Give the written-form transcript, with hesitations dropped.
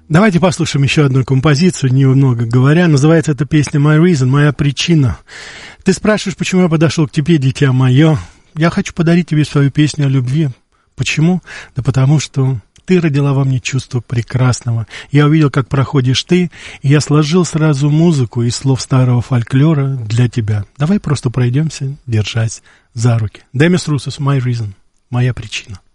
Давайте послушаем еще одну композицию, немного говоря. Называется эта песня «My Reason», «Моя причина». Ты спрашиваешь, почему я подошел к тебе, дитя мое. Я хочу подарить тебе свою песню о любви. Почему? Да потому что ты родила во мне чувство прекрасного. Я увидел, как проходишь ты, и я сложил сразу музыку из слов старого фольклора для тебя. Давай просто пройдемся, держась за руки. Демис Руссос, «My Reason», «Моя причина».